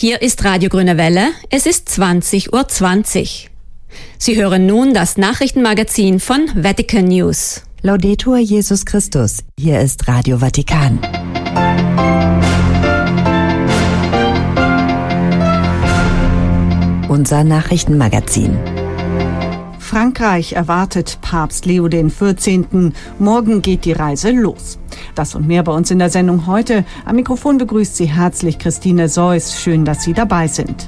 Hier ist Radio Grüne Welle, es ist 20:20 Uhr. Sie hören nun das Nachrichtenmagazin von Vatican News. Laudetur Jesus Christus, hier ist Radio Vatikan. Unser Nachrichtenmagazin. Frankreich erwartet Papst Leo XIV. Morgen geht die Reise los. Das und mehr bei uns in der Sendung heute. Am Mikrofon begrüßt Sie herzlich Christine Seuss. Schön, dass Sie dabei sind.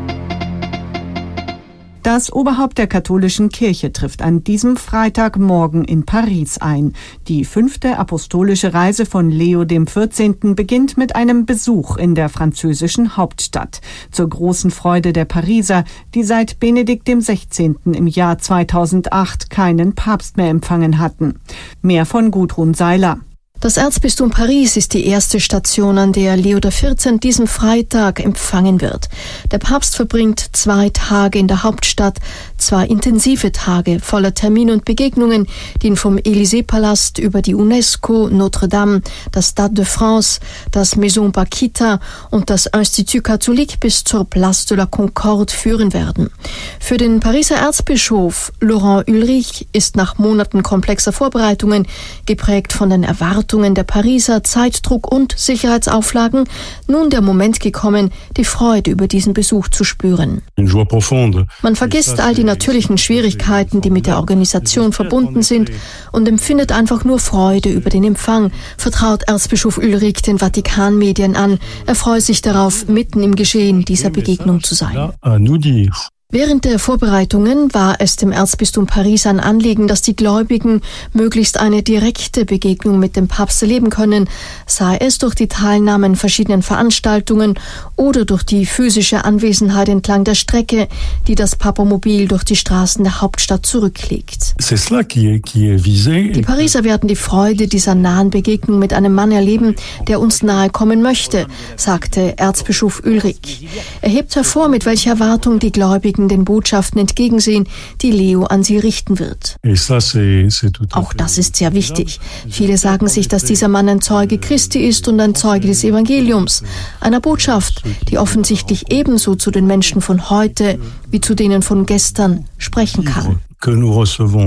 Das Oberhaupt der katholischen Kirche trifft an diesem Freitagmorgen in Paris ein. Die 5. apostolische Reise von Leo XIV. Beginnt mit einem Besuch in der französischen Hauptstadt. Zur großen Freude der Pariser, die seit Benedikt XVI. Im Jahr 2008 keinen Papst mehr empfangen hatten. Mehr von Gudrun Seiler. Das Erzbistum Paris ist die erste Station, an der Leo XIV. Diesen Freitag empfangen wird. Der Papst verbringt 2 Tage in der Hauptstadt, 2 intensive Tage voller Termine und Begegnungen, die ihn vom Élysée-Palast über die UNESCO, Notre-Dame, das Stade de France, das Maison Paquita und das Institut Catholique bis zur Place de la Concorde führen werden. Für den Pariser Erzbischof Laurent Ulrich ist nach Monaten komplexer Vorbereitungen, geprägt von den Erwartungen der Pariser, Zeitdruck und Sicherheitsauflagen, nun der Moment gekommen, die Freude über diesen Besuch zu spüren. Man vergisst all die natürlichen Schwierigkeiten, die mit der Organisation verbunden sind, und empfindet einfach nur Freude über den Empfang, vertraut Erzbischof Ulrich den Vatikan-Medien an. Er freut sich darauf, mitten im Geschehen dieser Begegnung zu sein. Während der Vorbereitungen war es dem Erzbistum Paris ein Anliegen, dass die Gläubigen möglichst eine direkte Begegnung mit dem Papst erleben können, sei es durch die Teilnahme an verschiedenen Veranstaltungen oder durch die physische Anwesenheit entlang der Strecke, die das Papamobil durch die Straßen der Hauptstadt zurücklegt. Die Pariser werden die Freude dieser nahen Begegnung mit einem Mann erleben, der uns nahe kommen möchte, sagte Erzbischof Ulrich. Er hebt hervor, mit welcher Erwartung die Gläubigen den Botschaften entgegensehen, die Leo an sie richten wird. Auch das ist sehr wichtig. Viele sagen sich, dass dieser Mann ein Zeuge Christi ist und ein Zeuge des Evangeliums, einer Botschaft, die offensichtlich ebenso zu den Menschen von heute wie zu denen von gestern sprechen kann. Leo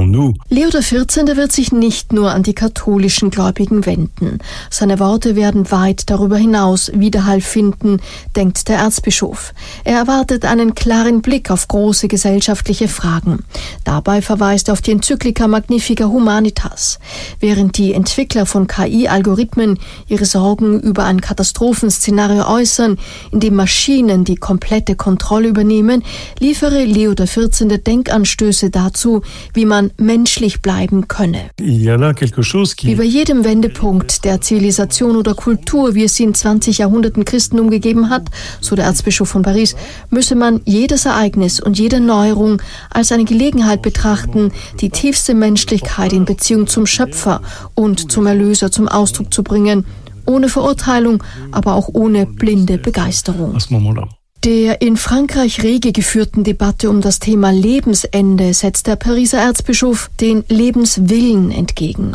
XIV. Wird sich nicht nur an die katholischen Gläubigen wenden. Seine Worte werden weit darüber hinaus Widerhall finden, denkt der Erzbischof. Er erwartet einen klaren Blick auf große gesellschaftliche Fragen. Dabei verweist er auf die Enzyklika Magnifica Humanitas. Während die Entwickler von KI-Algorithmen ihre Sorgen über ein Katastrophenszenario äußern, in dem Maschinen die komplette Kontrolle übernehmen, liefere Leo XIV. Denkanstöße dazu, wie man menschlich bleiben könne. Wie bei jedem Wendepunkt der Zivilisation oder Kultur, wie es sie in 20 Jahrhunderten Christentum gegeben hat, so der Erzbischof von Paris, müsse man jedes Ereignis und jede Neuerung als eine Gelegenheit betrachten, die tiefste Menschlichkeit in Beziehung zum Schöpfer und zum Erlöser zum Ausdruck zu bringen, ohne Verurteilung, aber auch ohne blinde Begeisterung. Der in Frankreich rege geführten Debatte um das Thema Lebensende setzt der Pariser Erzbischof den Lebenswillen entgegen.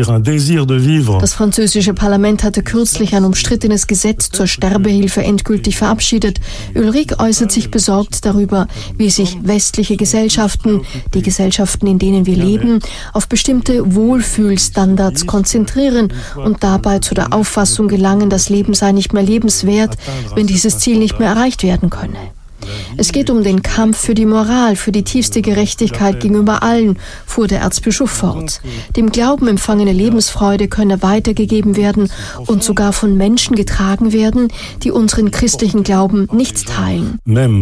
Das französische Parlament hatte kürzlich ein umstrittenes Gesetz zur Sterbehilfe endgültig verabschiedet. Ulrich äußert sich besorgt darüber, wie sich westliche Gesellschaften, die Gesellschaften, in denen wir leben, auf bestimmte Wohlfühlstandards konzentrieren und dabei zu der Auffassung gelangen, das Leben sei nicht mehr lebenswert, wenn dieses Ziel nicht mehr erreicht werden könne. Es geht um den Kampf für die Moral, für die tiefste Gerechtigkeit gegenüber allen, fuhr der Erzbischof fort. Dem Glauben empfangene Lebensfreude könne weitergegeben werden und sogar von Menschen getragen werden, die unseren christlichen Glauben nicht teilen.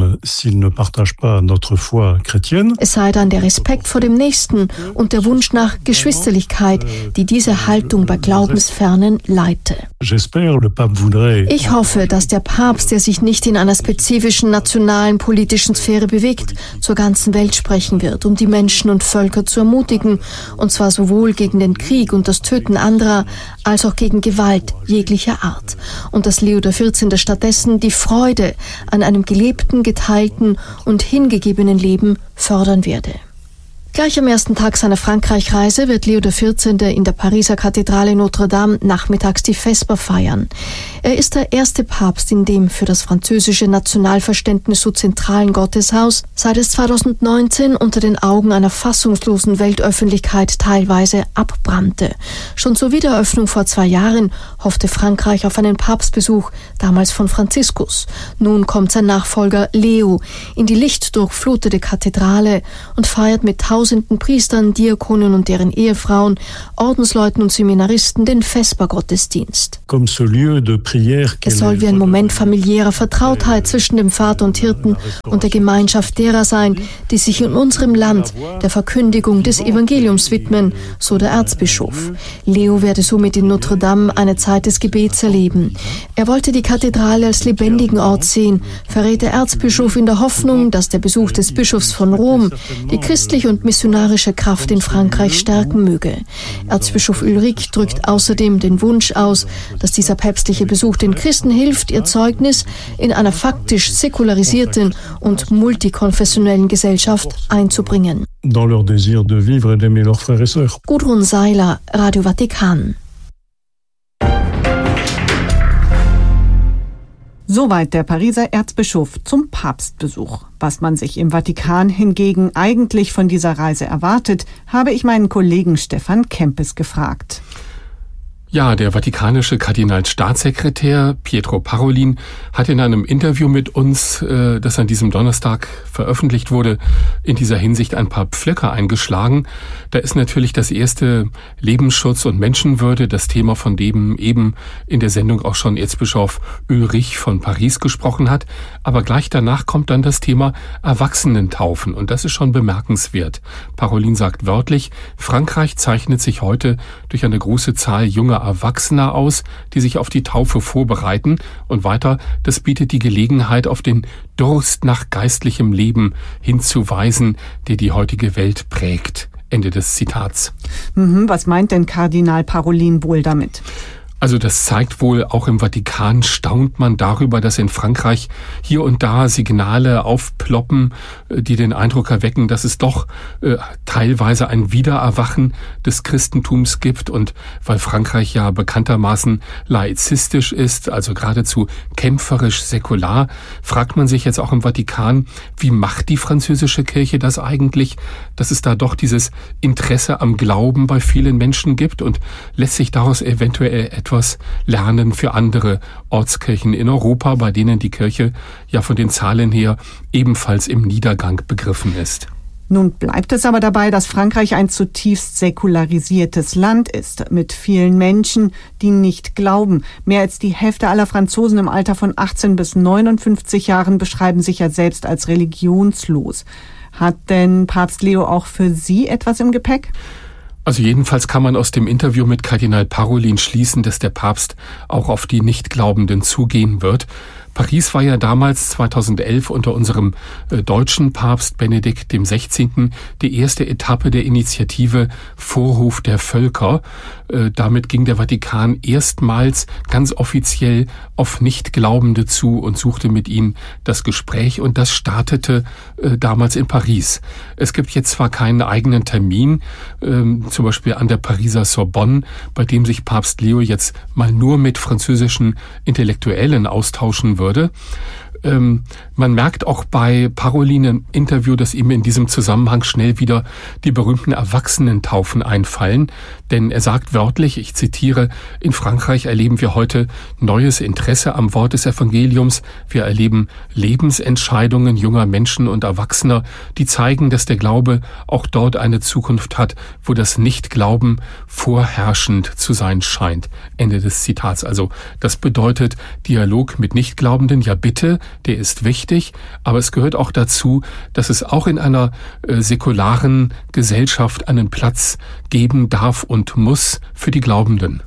Es sei dann der Respekt vor dem Nächsten und der Wunsch nach Geschwisterlichkeit, die diese Haltung bei Glaubensfernen leite. Ich hoffe, dass der Papst, der sich nicht in einer spezifischen nationalen politischen Sphäre bewegt, zur ganzen Welt sprechen wird, um die Menschen und Völker zu ermutigen, und zwar sowohl gegen den Krieg und das Töten anderer, als auch gegen Gewalt jeglicher Art. Und dass Leo XIV. Stattdessen die Freude an einem gelebten, geteilten und hingegebenen Leben fördern werde. Gleich am ersten Tag seiner Frankreich-Reise wird Leo XIV. In der Pariser Kathedrale Notre-Dame nachmittags die Vesper feiern. Er ist der erste Papst in dem für das französische Nationalverständnis so zentralen Gotteshaus, seit es 2019 unter den Augen einer fassungslosen Weltöffentlichkeit teilweise abbrannte. Schon zur Wiedereröffnung vor 2 Jahren hoffte Frankreich auf einen Papstbesuch, damals von Franziskus. Nun kommt sein Nachfolger Leo in die lichtdurchflutete Kathedrale und feiert mit tausenden Priestern, Diakonen und deren Ehefrauen, Ordensleuten und Seminaristen den Vespergottesdienst. Es soll wie ein Moment familiärer Vertrautheit zwischen dem Vater und Hirten und der Gemeinschaft derer sein, die sich in unserem Land der Verkündigung des Evangeliums widmen, so der Erzbischof. Leo werde somit in Notre Dame eine Zeit des Gebets erleben. Er wollte die Kathedrale als lebendigen Ort sehen, verrät der Erzbischof in der Hoffnung, dass der Besuch des Bischofs von Rom die christliche und missionarische Kraft in Frankreich stärken möge. Erzbischof Ulrich drückt außerdem den Wunsch aus, dass dieser päpstliche Besuch den Christen hilft, ihr Zeugnis in einer faktisch säkularisierten und multikonfessionellen Gesellschaft einzubringen. Gudrun Seiler, Radio Vatikan. Soweit der Pariser Erzbischof zum Papstbesuch. Was man sich im Vatikan hingegen eigentlich von dieser Reise erwartet, habe ich meinen Kollegen Stefan Kempes gefragt. Ja, der vatikanische Kardinalstaatssekretär Pietro Parolin hat in einem Interview mit uns, das an diesem Donnerstag veröffentlicht wurde, in dieser Hinsicht ein paar Pflöcke eingeschlagen. Da ist natürlich das erste Lebensschutz und Menschenwürde, das Thema, von dem eben in der Sendung auch schon Erzbischof Ulrich von Paris gesprochen hat. Aber gleich danach kommt dann das Thema Erwachsenentaufen und das ist schon bemerkenswert. Parolin sagt wörtlich, Frankreich zeichnet sich heute durch eine große Zahl junger Erwachsener aus, die sich auf die Taufe vorbereiten und weiter, das bietet die Gelegenheit, auf den Durst nach geistlichem Leben hinzuweisen, der die heutige Welt prägt. Ende des Zitats. Was meint denn Kardinal Parolin wohl damit? Also das zeigt wohl, auch im Vatikan staunt man darüber, dass in Frankreich hier und da Signale aufploppen, die den Eindruck erwecken, dass es doch teilweise ein Wiedererwachen des Christentums gibt. Und weil Frankreich ja bekanntermaßen laizistisch ist, also geradezu kämpferisch säkular, fragt man sich jetzt auch im Vatikan, wie macht die französische Kirche das eigentlich, dass es da doch dieses Interesse am Glauben bei vielen Menschen gibt und lässt sich daraus eventuell etwas lernen für andere Ortskirchen in Europa, bei denen die Kirche ja von den Zahlen her ebenfalls im Niedergang begriffen ist. Nun bleibt es aber dabei, dass Frankreich ein zutiefst säkularisiertes Land ist, mit vielen Menschen, die nicht glauben. Mehr als die Hälfte aller Franzosen im Alter von 18 bis 59 Jahren beschreiben sich ja selbst als religionslos. Hat denn Papst Leo auch für Sie etwas im Gepäck? Also jedenfalls kann man aus dem Interview mit Kardinal Parolin schließen, dass der Papst auch auf die Nichtglaubenden zugehen wird. Paris war ja damals 2011 unter unserem deutschen Papst Benedikt XVI. Die erste Etappe der Initiative Vorhof der Völker. Damit ging der Vatikan erstmals ganz offiziell auf Nichtglaubende zu und suchte mit ihnen das Gespräch und das startete damals in Paris. Es gibt jetzt zwar keinen eigenen Termin, zum Beispiel an der Pariser Sorbonne, bei dem sich Papst Leo jetzt mal nur mit französischen Intellektuellen austauschen würde. Man merkt auch bei Parolin im Interview, dass ihm in diesem Zusammenhang schnell wieder die berühmten Erwachsenentaufen einfallen. Denn er sagt wörtlich, ich zitiere, in Frankreich erleben wir heute neues Interesse am Wort des Evangeliums. Wir erleben Lebensentscheidungen junger Menschen und Erwachsener, die zeigen, dass der Glaube auch dort eine Zukunft hat, wo das Nichtglauben vorherrschend zu sein scheint. Ende des Zitats. Also das bedeutet Dialog mit Nichtglaubenden, ja bitte, der ist wichtig, aber es gehört auch dazu, dass es auch in einer säkularen Gesellschaft einen Platz geben darf und muss für die Glaubenden.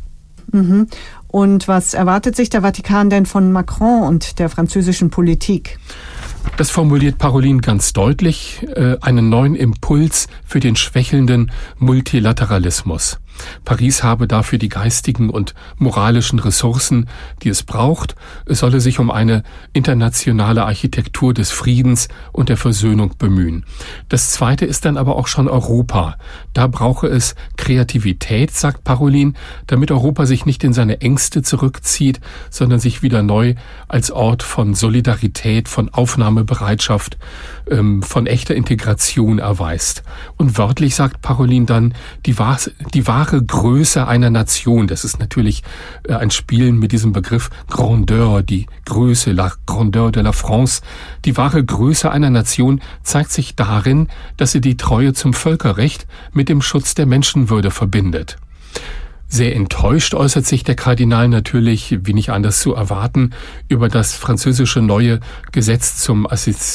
Und was erwartet sich der Vatikan denn von Macron und der französischen Politik? Das formuliert Parolin ganz deutlich, einen neuen Impuls für den schwächelnden Multilateralismus. Paris habe dafür die geistigen und moralischen Ressourcen, die es braucht. Es solle sich um eine internationale Architektur des Friedens und der Versöhnung bemühen. Das Zweite ist dann aber auch schon Europa. Da brauche es Kreativität, sagt Parolin, damit Europa sich nicht in seine Ängste zurückzieht, sondern sich wieder neu als Ort von Solidarität, von Aufnahmebereitschaft, von echter Integration erweist. Und wörtlich sagt Parolin dann, die wahre Größe einer Nation, das ist natürlich ein Spielen mit diesem Begriff Grandeur, die Größe, la Grandeur de la France. Die wahre Größe einer Nation zeigt sich darin, dass sie die Treue zum Völkerrecht mit dem Schutz der Menschenwürde verbindet. Sehr enttäuscht äußert sich der Kardinal natürlich, wie nicht anders zu erwarten, über das französische neue Gesetz zum